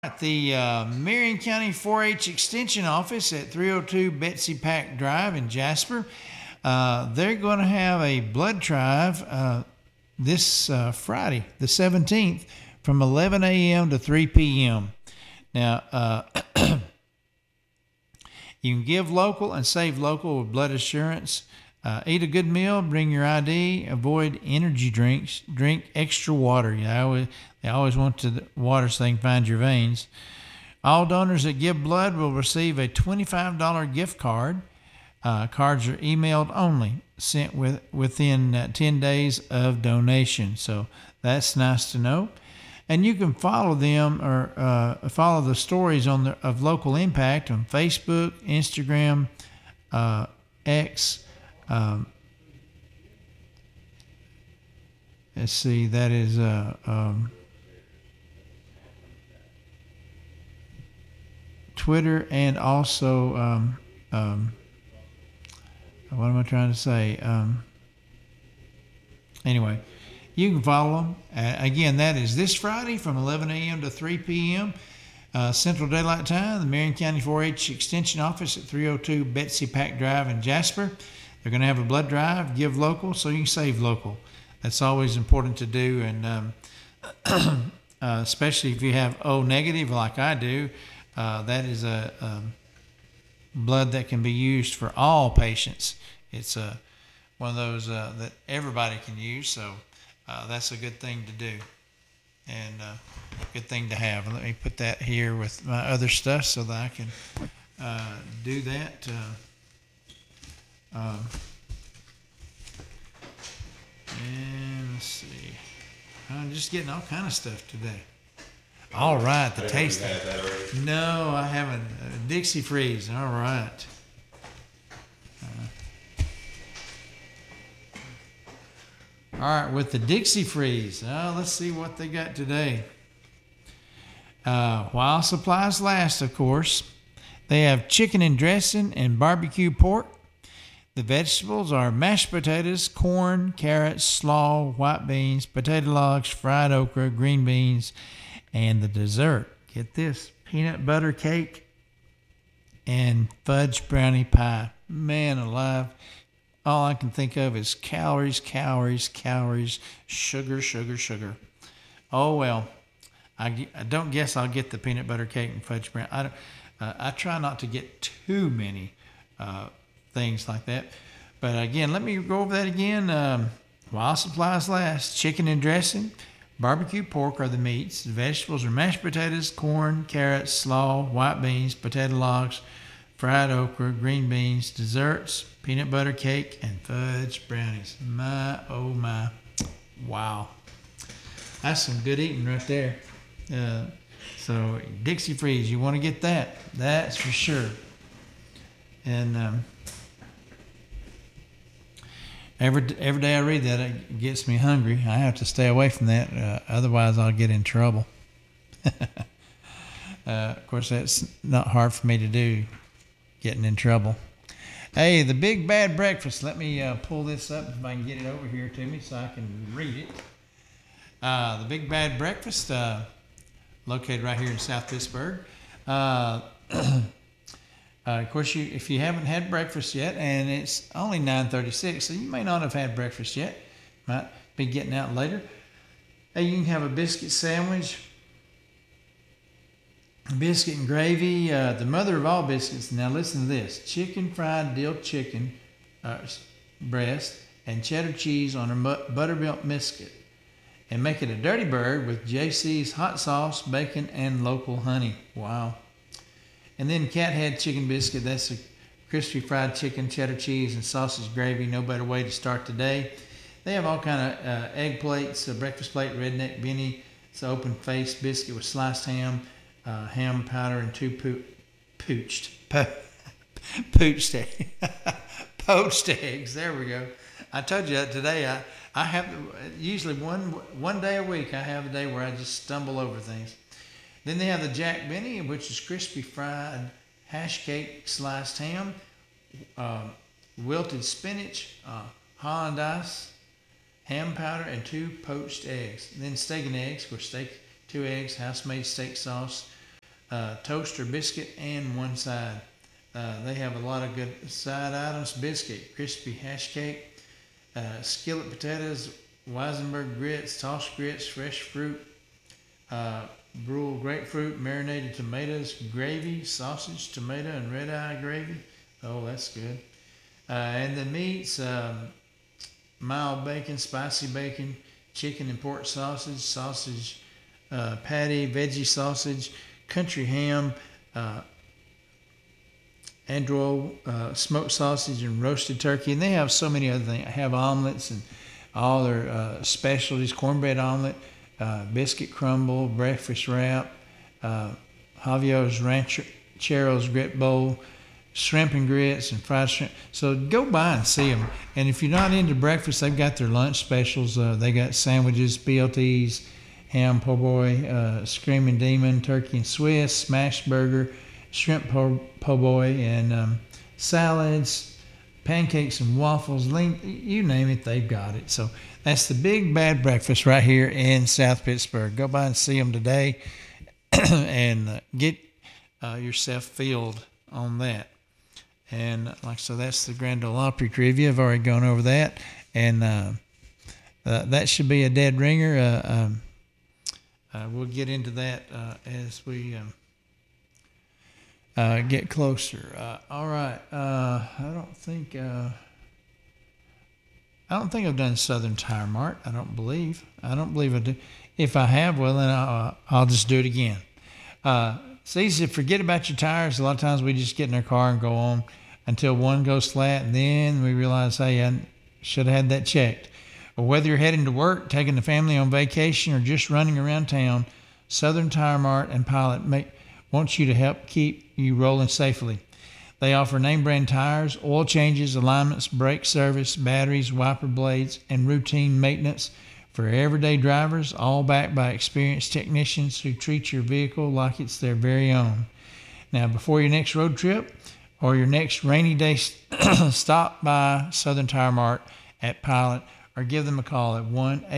At the Marion County 4-H Extension Office at 302 Betsy Pack Drive in Jasper, they're going to have a blood drive this Friday, the 17th, from 11 a.m. to 3 p.m. Now, you can give local and save local with blood assurance. Eat a good meal, bring your ID, avoid energy drinks, drink extra water. They always want the water so they can find your veins. All donors that give blood will receive a $25 gift card. Cards are emailed only, sent within 10 days of donation. So that's nice to know. And you can follow them or follow the stories of Local Impact on Facebook, Instagram, X. Let's see, that is Twitter, and also what am I trying to say? Anyway, you can follow them. Again, that is this Friday from 11 a.m. to 3 p.m. Central Daylight Time, the Marion County 4-H Extension Office at 302 Betsy Pack Drive in Jasper. They're going to have a blood drive, give local, so you can save local. That's always important to do, and especially if you have O negative like I do, that is a blood that can be used for all patients. It's one of those that everybody can use, so that's a good thing to do and good thing to have. Let me put that here with my other stuff so that I can do that. And let's see. I'm just getting all kind of stuff today. All right, the taste. No, I haven't. Dixie Freeze. All right. All right, with the Dixie Freeze. Let's see what they got today. While supplies last, of course. They have chicken and dressing and barbecue pork. The vegetables are mashed potatoes, corn, carrots, slaw, white beans, potato logs, fried okra, green beans, and the dessert. Get this, peanut butter cake and fudge brownie pie. Man alive, all I can think of is calories, calories, calories, sugar, sugar, sugar. Oh, well, I don't guess I'll get the peanut butter cake and fudge brownie. I try not to get too many things like that. But again, let me go over that again. While supplies last, chicken and dressing, barbecue pork are the meats. The vegetables are mashed potatoes, corn, carrots, slaw, white beans, potato logs, fried okra, green beans, desserts, peanut butter cake, and fudge brownies. My, oh my. Wow. That's some good eating right there. So Dixie Freeze, you want to get that. That's for sure. And every day I read that, it gets me hungry. I have to stay away from that, otherwise I'll get in trouble. Of course, that's not hard for me to do, getting in trouble. Hey, the Big Bad Breakfast. Let me pull this up if I can get it over here to me so I can read it. The Big Bad Breakfast, located right here in South Pittsburgh. Of course, if you haven't had breakfast yet, and it's only 9:36, so you may not have had breakfast yet. Might be getting out later. Hey, you can have a biscuit sandwich, biscuit and gravy, the mother of all biscuits. Now listen to this: chicken fried dill chicken breast and cheddar cheese on a buttermilk biscuit, and make it a dirty bird with JC's hot sauce, bacon, and local honey. Wow. And then Cat Head chicken biscuit. That's a crispy fried chicken, cheddar cheese, and sausage gravy. No better way to start the day. They have all kind of egg plates, a breakfast plate, redneck Benny. It's an open faced biscuit with sliced ham, ham powder, and two poached poached eggs. There we go. I told you that today. I have usually one day a week. I have a day where I just stumble over things. Then they have the Jack Benny, which is crispy fried hash cake, sliced ham, wilted spinach, Holland ice, ham powder, and 2 poached eggs. Then steak and eggs, for steak, 2 eggs, house-made steak sauce, toast or biscuit and one side. They have a lot of good side items: biscuit, crispy hash cake, skillet potatoes, Weisenberg grits, tossed grits, fresh fruit, brule grapefruit, marinated tomatoes, gravy, sausage, tomato, and red eye gravy. Oh, that's good. And the meats, mild bacon, spicy bacon, chicken and pork sausage, patty, veggie sausage, country ham, andro, smoked sausage, and roasted turkey. And they have so many other things. They have omelets and all their specialties: cornbread omelet, biscuit crumble, breakfast wrap, Javio's Rancheros grit bowl, shrimp and grits, and fried shrimp. So go by and see them. And if you're not into breakfast, they've got their lunch specials. They got sandwiches, BLTs, ham po' boy, Screaming Demon, turkey and Swiss, smash burger, shrimp po' boy, and salads, pancakes and waffles. You name it, they've got it. So that's the Big Bad Breakfast right here in South Pittsburgh. Go by and see them today and get yourself filled on that. And so that's the Grand Ole Opry trivia. I've already gone over that. And that should be a dead ringer. We'll get into that as we get closer. All right. I don't think I've done Southern Tire Mart. I don't believe I do. If I have, well, then I'll just do it again. It's easy to forget about your tires. A lot of times we just get in our car and go on until one goes flat, and then we realize, hey, I should have had that checked. Or whether you're heading to work, taking the family on vacation, or just running around town, Southern Tire Mart and Pilot wants you to help keep you rolling safely. They offer name brand tires, oil changes, alignments, brake service, batteries, wiper blades, and routine maintenance for everyday drivers, all backed by experienced technicians who treat your vehicle like it's their very own. Now, before your next road trip or your next rainy day, stop by Southern Tire Mart at Pilot or give them a call at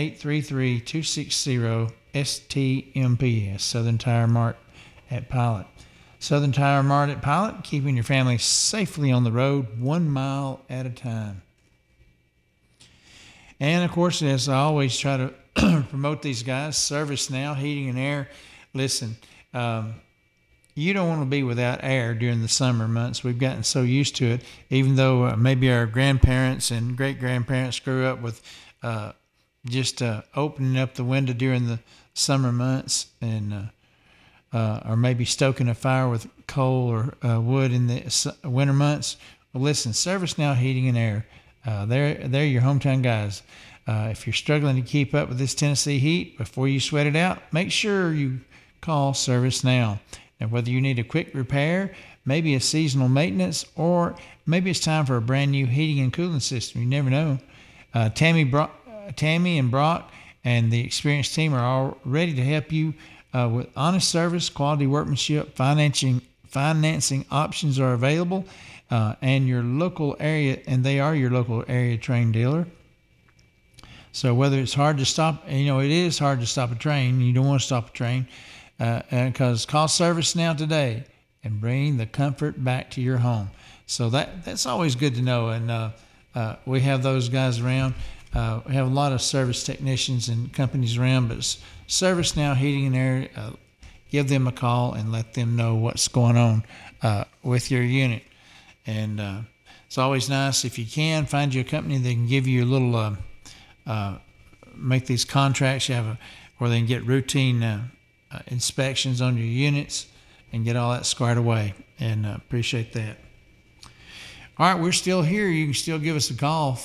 1-833-260-STMPS. Southern Tire Mart at Pilot. Southern Tire Mart at Pilot, keeping your family safely on the road 1 mile at a time. And, of course, as I always try to promote these guys, Service Now, Heating and Air. Listen, you don't want to be without air during the summer months. We've gotten so used to it, even though maybe our grandparents and great-grandparents grew up with just opening up the window during the summer months and or maybe stoking a fire with coal or wood in the winter months. Well, listen, Service Now Heating and Air. They're your hometown guys. If you're struggling to keep up with this Tennessee heat before you sweat it out, make sure you call Service Now. And whether you need a quick repair, maybe a seasonal maintenance, or maybe it's time for a brand new heating and cooling system, you never know. Tammy and Brock and the experienced team are all ready to help you with honest service, quality workmanship. Financing options are available, and your local area, and they are your local area train dealer. So whether it's hard to stop, it is hard to stop a train. You don't want to stop a train, because call Service Now today and bring the comfort back to your home. So that's always good to know. And we have those guys around. We have a lot of service technicians and companies around, but Service Now Heating and Air, give them a call and let them know what's going on with your unit. And it's always nice if you can find you a company that can give you a little, make these contracts. Where they can get routine inspections on your units and get all that squared away. And appreciate that. All right, we're still here. You can still give us a call,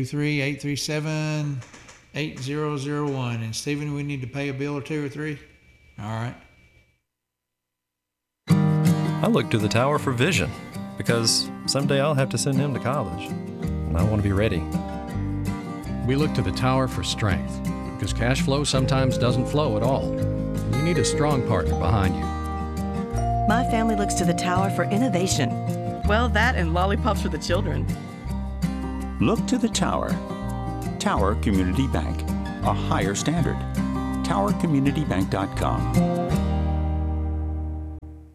423-837-8001. And Stephen, we need to pay a bill or two or three. All right. I look to the tower for vision, because someday I'll have to send him to college, and I want to be ready. We look to the tower for strength, because cash flow sometimes doesn't flow at all. And you need a strong partner behind you. My family looks to the tower for innovation. Well, that and lollipops for the children. Look to the Tower. Tower Community Bank. A higher standard. TowerCommunityBank.com.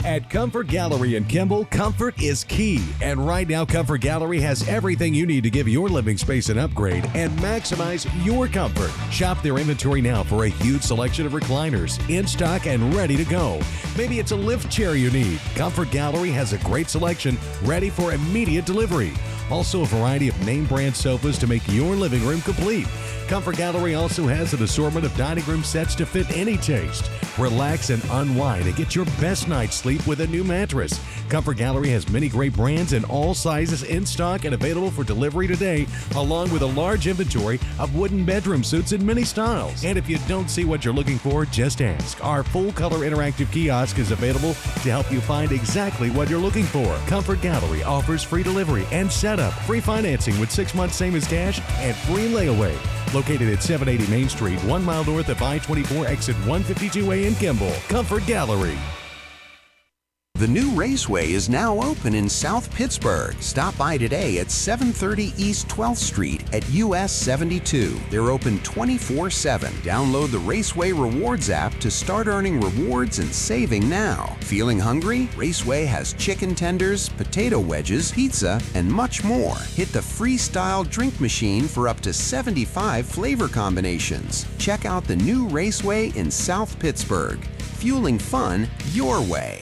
At Comfort Gallery in Kimball, comfort is key. And right now, Comfort Gallery has everything you need to give your living space an upgrade and maximize your comfort. Shop their inventory now for a huge selection of recliners in stock and ready to go. Maybe it's a lift chair you need. Comfort Gallery has a great selection ready for immediate delivery. Also, a variety of name brand sofas to make your living room complete. Comfort Gallery also has an assortment of dining room sets to fit any taste. Relax and unwind and get your best night's sleep with a new mattress. Comfort Gallery has many great brands in all sizes in stock and available for delivery today, along with a large inventory of wooden bedroom suits in many styles. And if you don't see what you're looking for, just ask. Our full-color interactive kiosk is available to help you find exactly what you're looking for. Comfort Gallery offers free delivery and setup, free financing with 6 months same as cash, and free layaway. Located at 780 Main Street, 1 mile north of I-24, exit 152A in Kimball. Comfort Gallery. The new Raceway is now open in South Pittsburgh. Stop by today at 730 East 12th Street at US 72. They're open 24/7. Download the Raceway Rewards app to start earning rewards and saving now. Feeling hungry? Raceway has chicken tenders, potato wedges, pizza, and much more. Hit the Freestyle drink machine for up to 75 flavor combinations. Check out the new Raceway in South Pittsburgh. Fueling fun your way.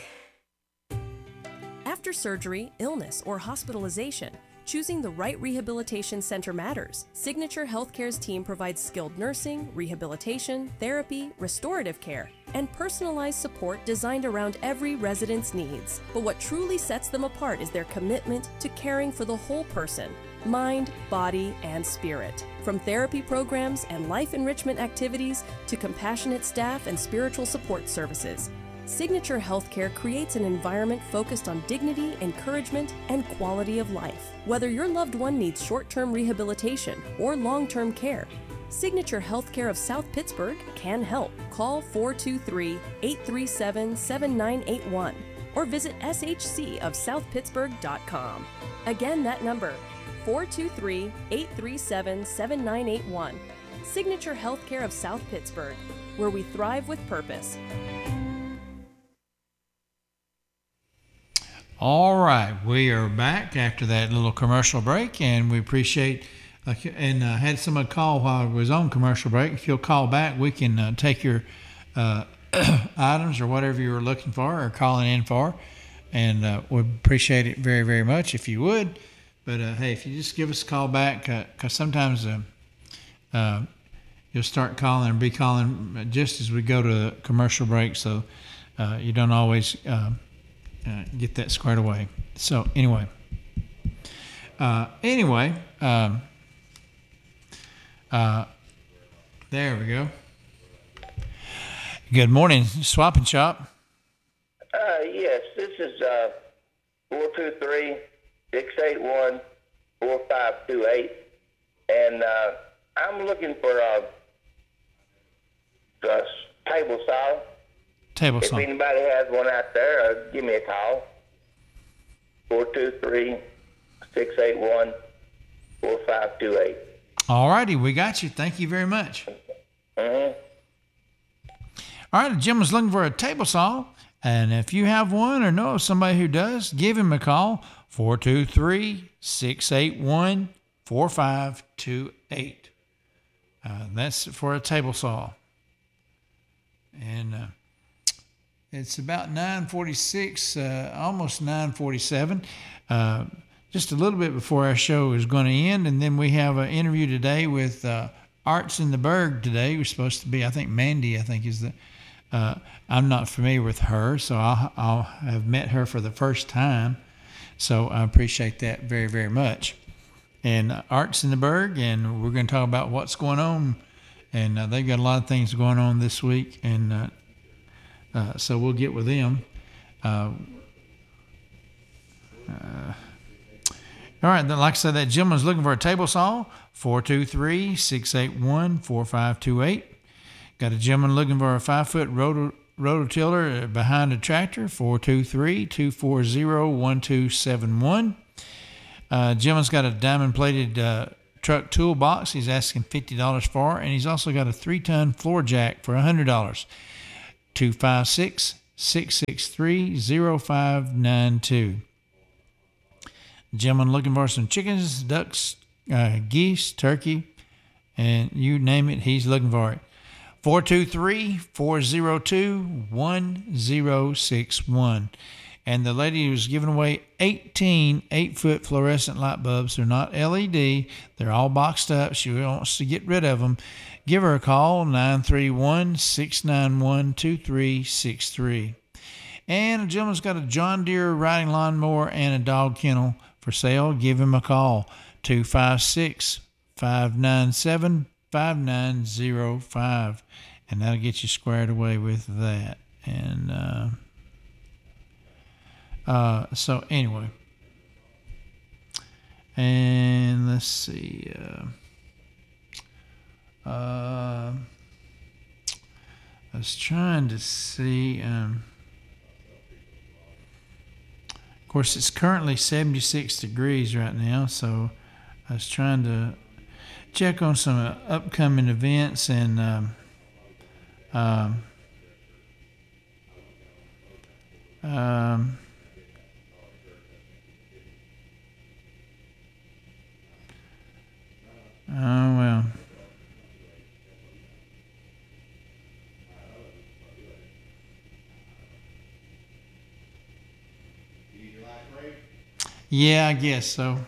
After surgery, illness, or hospitalization, choosing the right rehabilitation center matters. Signature Healthcare's team provides skilled nursing, rehabilitation, therapy, restorative care, and personalized support designed around every resident's needs. But what truly sets them apart is their commitment to caring for the whole person, mind, body, and spirit. From therapy programs and life enrichment activities to compassionate staff and spiritual support services, Signature Healthcare creates an environment focused on dignity, encouragement, and quality of life. Whether your loved one needs short-term rehabilitation or long-term care, Signature Healthcare of South Pittsburgh can help. Call 423-837-7981 or visit shcofsouthpittsburgh.com. Again, that number, 423-837-7981. Signature Healthcare of South Pittsburgh, where we thrive with purpose. All right, we are back after that little commercial break, and we appreciate and had someone call while I was on commercial break. If you'll call back, we can take your items or whatever you were looking for or calling in for, and we'd appreciate it very, very much if you would. But hey, if you just give us a call back, because sometimes you'll start calling and be calling just as we go to commercial break, so you don't always get that squared away. So anyway, there we go. Good morning, Swap and Shop. Yes, this is 423-681-4528, and I'm looking for a table saw. Table saw. If anybody has one out there, give me a call. 423-681-4528. All righty, we got you. Thank you very much. Mm-hmm. All right, Jim was looking for a table saw, and if you have one or know of somebody who does, give him a call, 423-681-4528. That's for a table saw. And it's about 9:46, almost 9:47. Just a little bit before our show is going to end, and then we have an interview today with Arts in the Berg today. We're supposed to be, I think Mandy, is the. I'm not familiar with her, so I'll have met her for the first time. So I appreciate that very, very much. And Arts in the Berg, and we're going to talk about what's going on. And they've got a lot of things going on this week, and so we'll get with them. All right, like I said, that gentleman's looking for a table saw, 423-681-4528. Got a gentleman looking for a 5-foot rototiller behind a tractor, 423-240-1271. Gentleman's got a diamond-plated truck toolbox he's asking $50 for, and he's also got a 3-ton floor jack for $100. 663-0592. Gentleman looking for some chickens, ducks, geese, turkey, and you name it, he's looking for it. 423-402-1061. And the lady who's giving away 18 8-foot fluorescent light bulbs. They're not LED. They're all boxed up. She wants to get rid of them. Give her a call, 931-691-2363. And a gentleman's got a John Deere riding lawnmower and a dog kennel for sale. Give him a call, 256-597-5905. And that'll get you squared away with that. And so anyway, and let's see. I was trying to see. Of course, it's currently 76 degrees right now, so I was trying to check on some upcoming events and. Oh, well. Yeah, I guess so.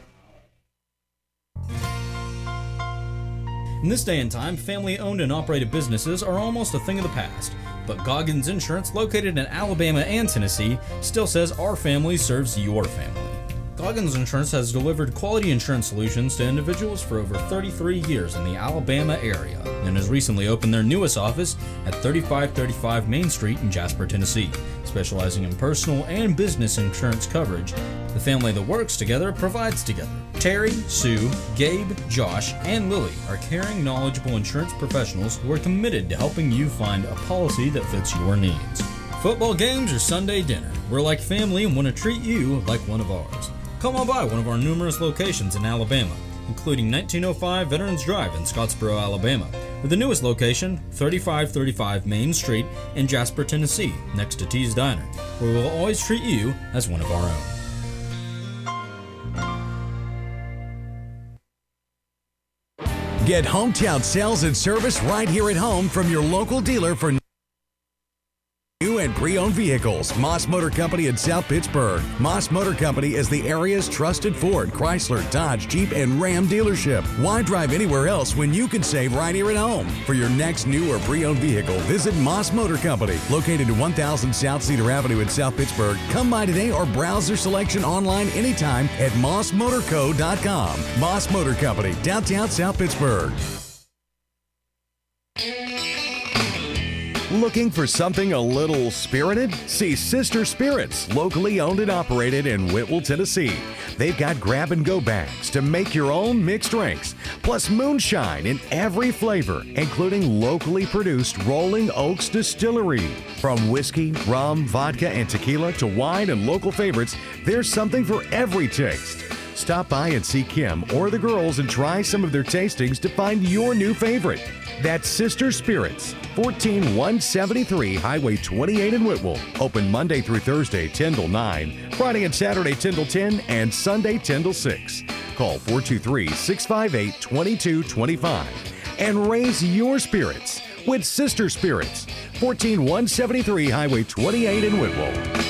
In this day and time, family-owned and operated businesses are almost a thing of the past. But Goggins Insurance, located in Alabama and Tennessee, still says our family serves your family. Goggins Insurance has delivered quality insurance solutions to individuals for over 33 years in the Alabama area and has recently opened their newest office at 3535 Main Street in Jasper, Tennessee. Specializing in personal and business insurance coverage, the family that works together provides together. Terry, Sue, Gabe, Josh, and Lily are caring, knowledgeable insurance professionals who are committed to helping you find a policy that fits your needs. Football games or Sunday dinner, we're like family and want to treat you like one of ours. Come on by one of our numerous locations in Alabama, including 1905 Veterans Drive in Scottsboro, Alabama, or the newest location, 3535 Main Street in Jasper, Tennessee, next to T's Diner, where we'll always treat you as one of our own. Get hometown sales and service right here at home from your local dealer for new and pre-owned vehicles. Moss Motor Company in South Pittsburgh. Moss Motor Company is the area's trusted Ford, Chrysler, Dodge, Jeep, and Ram dealership. Why drive anywhere else when you can save right here at home? For your next new or pre-owned vehicle, visit Moss Motor Company, located at 1000 South Cedar Avenue in South Pittsburgh. Come by today or browse their selection online anytime at mossmotorco.com. Moss Motor Company, downtown South Pittsburgh. Looking for something a little spirited? See Sister Spirits, locally owned and operated in Whitwell, Tennessee. They've got grab-and-go bags to make your own mixed drinks, plus moonshine in every flavor, including locally produced Rolling Oaks Distillery. From whiskey, rum, vodka, and tequila to wine and local favorites, there's something for every taste. Stop by and see Kim or the girls and try some of their tastings to find your new favorite. That's Sister Spirits, 14173 Highway 28 in Whitwell. Open Monday through Thursday, 10 till 9, Friday and Saturday, 10 till 10, and Sunday, 10 till 6. Call 423-658-2225 and raise your spirits with Sister Spirits, 14173 Highway 28 in Whitwell.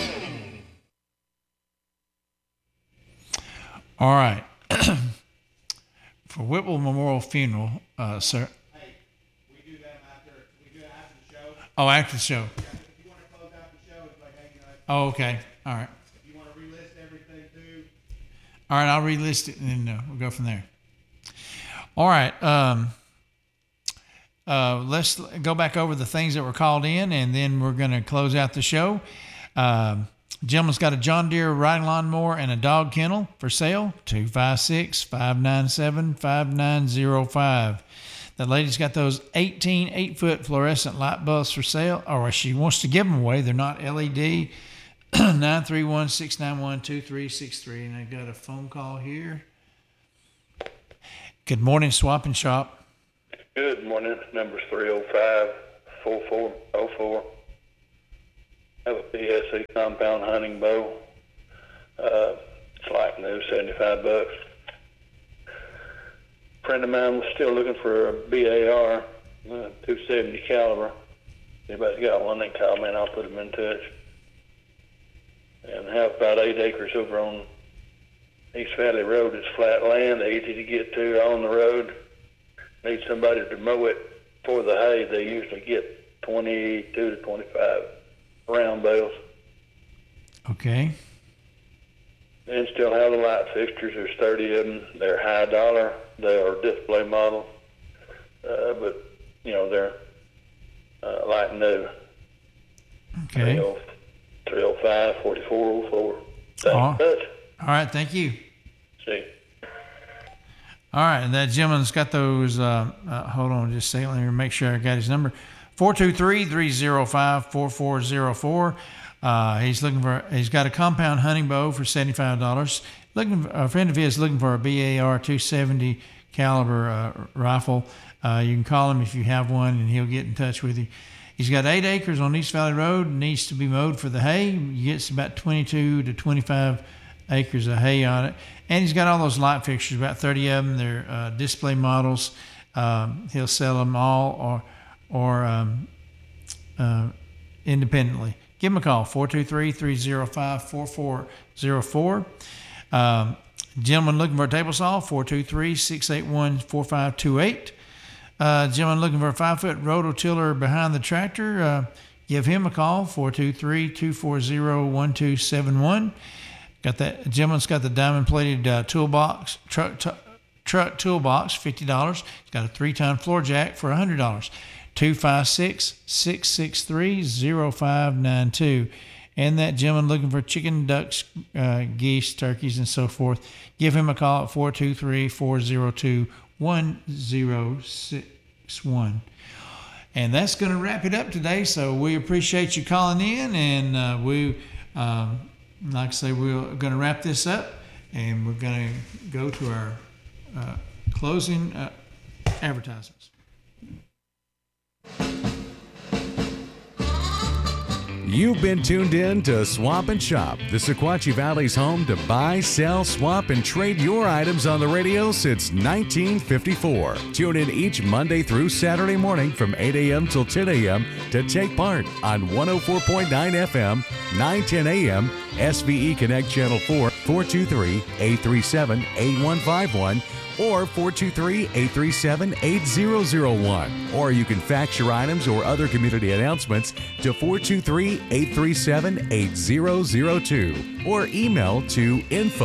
All right. For Whitwell Memorial Funeral, sir. Hey, we do that after the show. Oh, after the show. Yeah, if you want to close out the show, it's like, hey, oh, okay. All right. If you want to relist everything too. All right, I'll relist it and then we'll go from there. All right. Let's go back over the things that were called in, and then we're going to close out the show. Gentleman's got a John Deere riding lawnmower and a dog kennel for sale, 256-597-5905. The lady's got those 18 8-foot fluorescent light bulbs for sale, or she wants to give them away. They're not LED. 931-691-2363. And I got a phone call here. Good morning, Swap and Shop. Good morning. Number 305-4404. have a PSC compound hunting bow. It's like new, $75. A friend of mine was still looking for a BAR, 270 caliber. Anybody's got one, they call me and I'll put them in touch. And have about 8 acres over on East Valley Road. It's flat land, easy to get to on the road. Need somebody to mow it for the hay. They usually get 22 to 25 round bales. Okay. And still have the light fixtures. There's 30 of them. They're high dollar. They are display model. But, they're like new. Okay. 305, 4404. Thanks much. All right, thank you. See. All right, and that gentleman's got those. Hold on just a second. Let me make sure I got his number. 423-305-4404. He's got a compound hunting bow for $75. A friend of his looking for a BAR 270 caliber rifle. You can call him if you have one, and he'll get in touch with you. He's got 8 acres on East Valley Road, needs to be mowed for the hay. He gets about 22 to 25 acres of hay on it. And he's got all those light fixtures, about 30 of them. They're display models. He'll sell them all or independently. Give him a call, 423-305-4404. Gentleman looking for a table saw, 423-681-4528. Gentleman looking for a 5-foot rototiller behind the tractor, give him a call, 423-240-1271. Gentleman's got the diamond-plated toolbox, truck toolbox, $50. He's got a 3-ton floor jack for $100. 256-663-0592. And that gentleman looking for chicken, ducks, geese, turkeys, and so forth, give him a call at 423-402-1061. And that's going to wrap it up today. So we appreciate you calling in, and like I say, we're going to wrap this up, and we're going to go to our closing advertisements. You've been tuned in to Swap and Shop, the Sequatchie Valley's home to buy, sell, swap, and trade your items on the radio since 1954. Tune in each Monday through Saturday morning from 8 a.m. till 10 a.m. to take part on 104.9 FM, 910 a.m., SVE Connect Channel 4, 423-837-8151, or 423-837-8001. Or you can fax your items or other community announcements to 423-837-8002. Or email to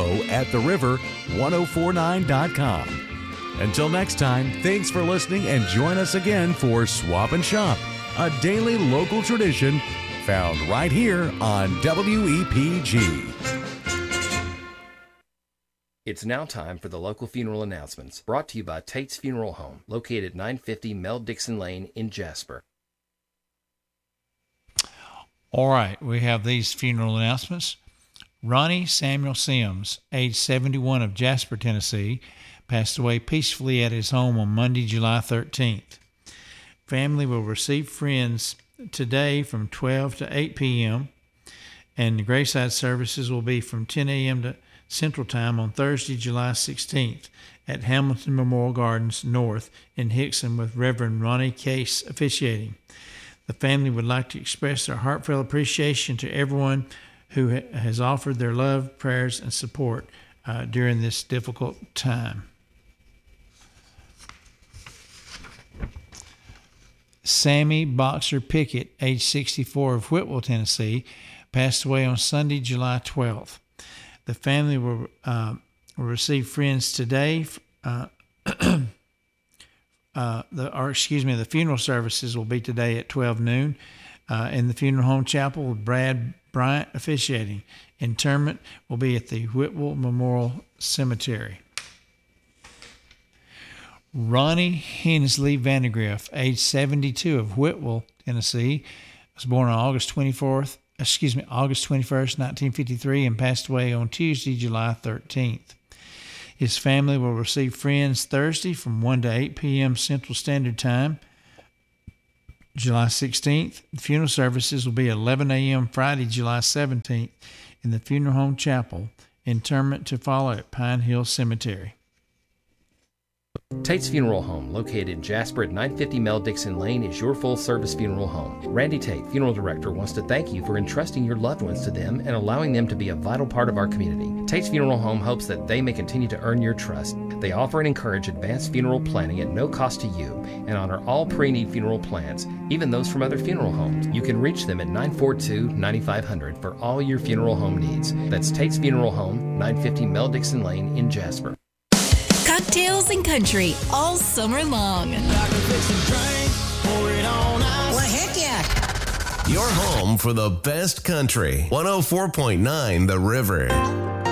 info@theriver1049.com. Until next time, thanks for listening, and join us again for Swap and Shop, a daily local tradition found right here on WEPG. It's now time for the local funeral announcements, brought to you by Tate's Funeral Home, located at 950 Mel Dixon Lane in Jasper. All right, we have these funeral announcements. Ronnie Samuel Sims, age 71, of Jasper, Tennessee, passed away peacefully at his home on Monday, July 13th. Family will receive friends today from 12 to 8 p.m., and the graveside services will be from 10 a.m. to Central Time on Thursday, July 16th at Hamilton Memorial Gardens North in Hickson, with Reverend Ronnie Case officiating. The family would like to express their heartfelt appreciation to everyone who has offered their love, prayers, and support during this difficult time. Sammy Boxer Pickett, age 64, of Whitwell, Tennessee, passed away on Sunday, July 12th. The family will receive friends today. The funeral services will be today at 12 noon in the funeral home chapel with Brad Bryant officiating. Interment will be at the Whitwell Memorial Cemetery. Ronnie Hensley Vandegrift, age 72, of Whitwell, Tennessee, was born on August 21st, 1953, and passed away on Tuesday, July 13th. His family will receive friends Thursday from 1 to 8 p.m. Central Standard Time July 16th. The funeral services will be 11 a.m. Friday, July 17th in the Funeral Home Chapel. Interment to follow at Pine Hill Cemetery. Tate's Funeral Home, located in Jasper at 950 Mel Dixon Lane, is your full-service funeral home. Randy Tate, funeral director, wants to thank you for entrusting your loved ones to them and allowing them to be a vital part of our community. Tate's Funeral Home hopes that they may continue to earn your trust. They offer and encourage advanced funeral planning at no cost to you and honor all pre-need funeral plans, even those from other funeral homes. You can reach them at 942-9500 for all your funeral home needs. That's Tate's Funeral Home, 950 Mel Dixon Lane in Jasper. Cocktails and country all summer long. Well, heck yeah. Your home for the best country. 104.9 The River.